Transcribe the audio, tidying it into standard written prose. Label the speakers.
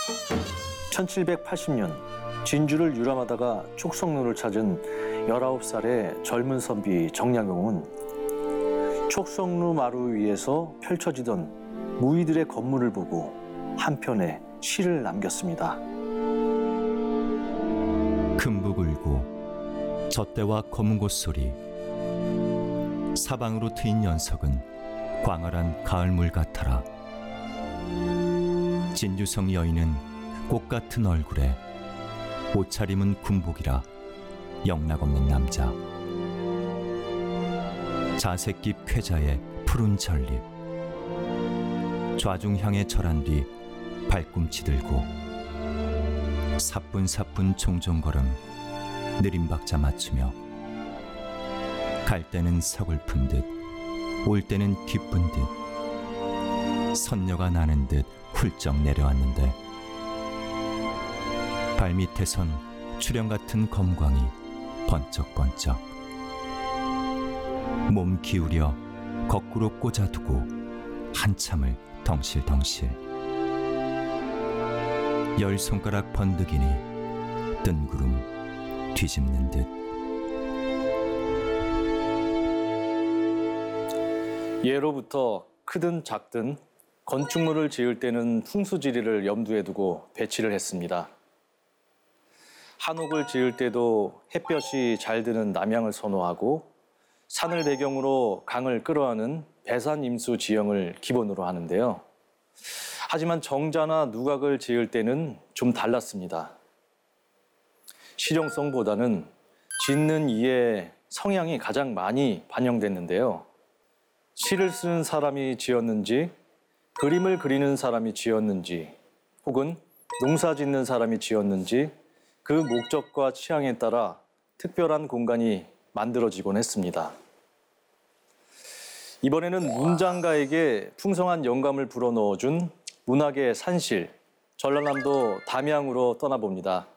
Speaker 1: (1780년) 진주를 유람하다가 촉성루를 찾은 19살의 젊은 선비 정약용은 촉성루 마루 위에서 펼쳐지던 무의들의 건물을 보고 한편에 시를 남겼습니다.
Speaker 2: 금북 울고 젖대와 검은 곳소리, 사방으로 트인 연석은 광활한 가을물 같아라. 진주성 여인은 꽃 같은 얼굴에 옷차림은 군복이라 영락없는 남자. 자색잎 쾌자의 푸른 전립, 좌중향에 절한 뒤 발꿈치 들고 사뿐사뿐 종종걸음 느림박자 맞추며 갈 때는 서글픈 듯 올 때는 기쁜 듯 선녀가 나는 듯 훌쩍 내려왔는데 발밑에선 출형 같은 검광이 번쩍번쩍 몸 기울여 거꾸로 꽂아두고 한참을 덩실덩실 열 손가락 번득이니 뜬구름 뒤집는 듯.
Speaker 1: 예로부터 크든 작든 건축물을 지을 때는 풍수지리를 염두에 두고 배치를 했습니다. 한옥을 지을 때도 햇볕이 잘 드는 남향을 선호하고 산을 배경으로 강을 끌어안은 배산임수 지형을 기본으로 하는데요. 하지만 정자나 누각을 지을 때는 좀 달랐습니다. 실용성보다는 짓는 이의 성향이 가장 많이 반영됐는데요. 시를 쓰는 사람이 지었는지, 그림을 그리는 사람이 지었는지, 혹은 농사 짓는 사람이 지었는지 그 목적과 취향에 따라 특별한 공간이 만들어지곤 했습니다. 이번에는 문장가에게 풍성한 영감을 불어넣어준 문학의 산실, 전라남도 담양으로 떠나봅니다.